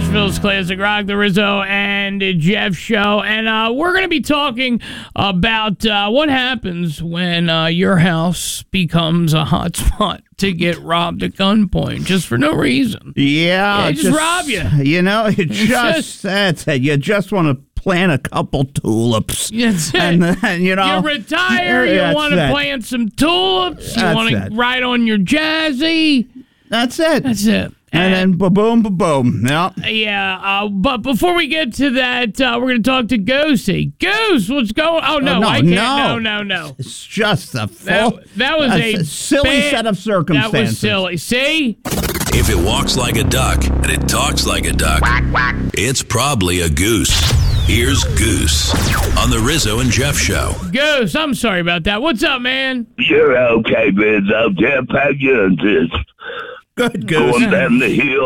Nashville's Classic Rock, the Rizzo and Jeff show. And we're going to be talking about what happens when your house becomes a hot spot to get robbed at gunpoint just for no reason. Yeah. Just rob you. You know, that's it. You just want to plant a couple tulips. That's it. And then, you know. You retire, you want to plant some tulips, you want to ride on your Jazzy. That's it. That's it. And then ba-boom, ba-boom. Yeah. Yeah, but before we get to that, we're going to talk to Goosey. Goose, what's going on? Oh, no, I can't. No. It's just a full... That was a silly set of circumstances. That was silly. See? If it walks like a duck and it talks like a duck, it's probably a goose. Here's Goose on the Rizzo and Jeff show. Goose, I'm sorry about that. What's up, man? You're okay, Rizzo. Jeff, how you doing? Good, Goose. Going down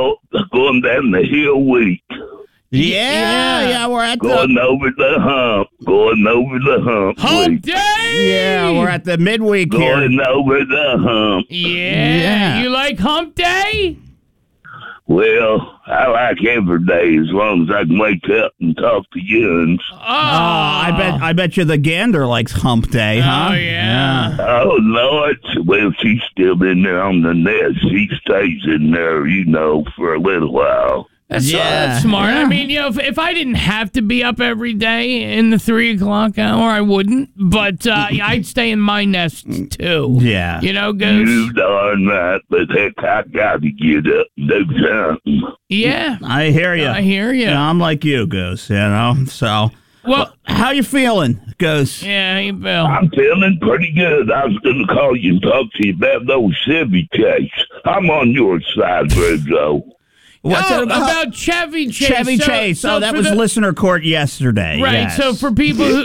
the hill week. Yeah, we're at going over the hump. Hump week. day! Yeah, we're at the midweek here. Going over the hump. Yeah. You like hump day? Well, I like every day as long as I can wake up and talk to you. I bet you the gander likes hump day, huh? Oh, yeah. Oh, Lord. Well, she's still in there on the nest. She stays in there, for a little while. That's smart. Yeah. I mean, if I didn't have to be up every day in the 3 o'clock hour, I wouldn't. But I'd stay in my nest, too. Yeah. Goose? You darn right, but heck, I got to get up and do something. Yeah. I hear you. Yeah, I'm like you, Goose, so... Well, how you feeling, Goose? Yeah, you feel. I'm feeling pretty good. I was going to call you and talk to you about those Chevy Chase. I'm on your side, Rizzo. What's that about Chevy Chase? Chevy Chase. So that was listener court yesterday. Right. Yes. So for people who...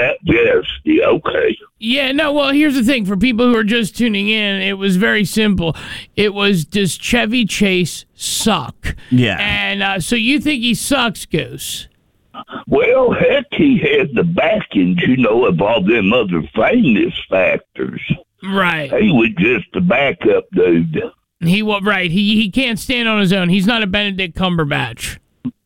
Okay. Yeah, no, well, here's the thing. For people who are just tuning in, it was very simple. It was, does Chevy Chase suck? Yeah. And so you think he sucks, Goose? Well, heck, he had the backings, of all them other famous factors. Right. He was just a backup dude. He can't stand on his own. He's not a Benedict Cumberbatch.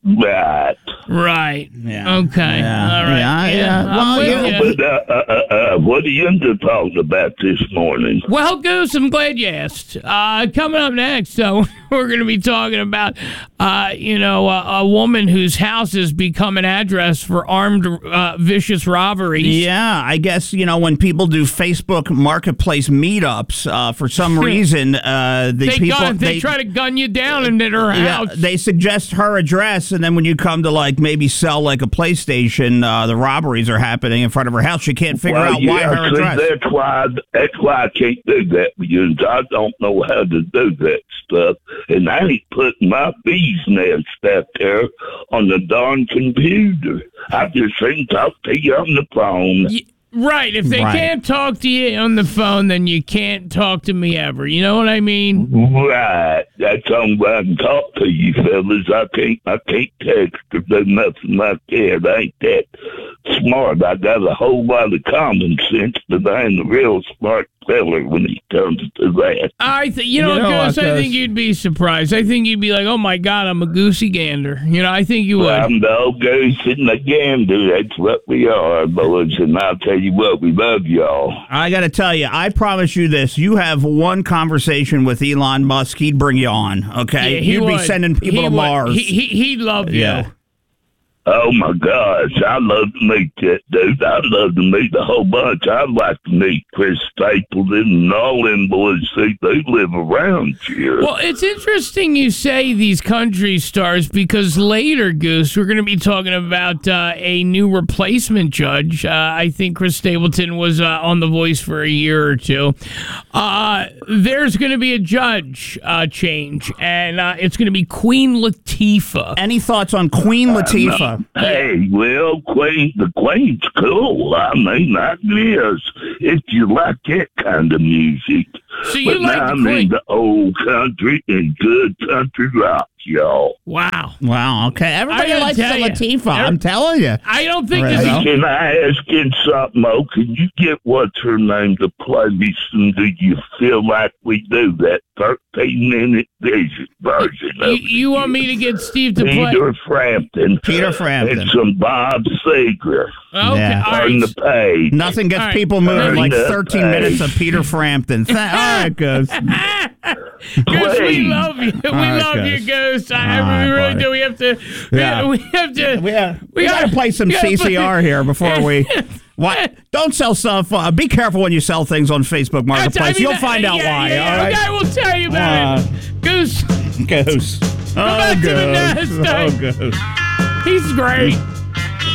Right. Yeah. Okay. Yeah. All right. Yeah. But what are you into talking about this morning? Well, Goose, I'm glad you asked. Coming up next, so we're going to be talking about, a woman whose house has become an address for armed, vicious robberies. Yeah, I guess, when people do Facebook Marketplace meetups, for some reason, they try to gun you down at her house. Yeah, they suggest her address, and then when you come to, maybe sell, a PlayStation, the robberies are happening in front of her house. She can't figure out why her address. That's why I can't do that, because I don't know how to do that stuff, and I ain't putting my bee's nest out there on the darn computer. I just can talk to you on the phone. Right. If they can't talk to you on the phone, then you can't talk to me ever. You know what I mean? Right. That's how I can talk to you, fellas. I can't text or do nothing like that. I ain't that smart. I got a whole lot of common sense, but I ain't a real smart feller when it comes to that. I think you'd be surprised. I think you'd be like, oh my God, I'm a goosey gander. I think you would. I'm the old goose and the gander. That's what we are, boys. And I'll tell you what, we love y'all. I got to tell you, I promise you this. You have one conversation with Elon Musk, he'd bring you on, okay? Yeah, You'd be sending people to Mars. He'd love you. Yeah. Oh, my gosh. I'd love to meet that dude. I'd love to meet a whole bunch. I'd like to meet Chris Stapleton and all them boys. See, they live around here. Well, it's interesting you say these country stars, because later, Goose, we're going to be talking about a new replacement judge. I think Chris Stapleton was on The Voice for a year or two. There's going to be a judge change, and it's going to be Queen Latifah. Any thoughts on Queen Latifah? Hey, well, the Queen's cool. I mean, I guess if you like that kind of music. So you but like now the I'm Queen? into old country and good country rock, y'all. Wow. Wow. Okay. Everybody likes the Latifah. I'm telling you. I don't think Right. this Well, is... Can I ask you something, Mo? Can you get what's her name to play me some Do You Feel Like We Do, that 13-minute version of it? You want me to get Steve to play? Peter Frampton. Peter Frampton. And some Bob Seger. Okay, Yeah. all Turn right. the page. Nothing gets All right. people moving like Turn the 13 page. minutes of Peter Frampton. All right, Goose. Goose, we Please. love you. We right, love you, Goose. Goose. All right, We really buddy. do. We have to. Yeah. We have to. We got to play some we gotta play- CCR here before we. What? Don't sell stuff. Be careful when you sell things on Facebook Marketplace. You'll find out why. Yeah, all right. okay, we'll tell you about it. Goose. Goose. back to the nest, Oh, Goose. He's great.